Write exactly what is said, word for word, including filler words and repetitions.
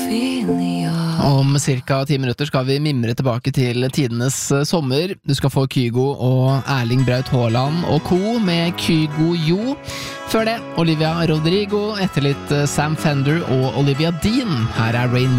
Om cirka ti minutter skal vi mimre tilbake til tidenes sommer. Du skal få Kygo og Erling Braut Haaland og co. med Kygo Jo. Før det, Olivia Rodrigo, etter litt Sam Fender og Olivia Dean. Her er Rain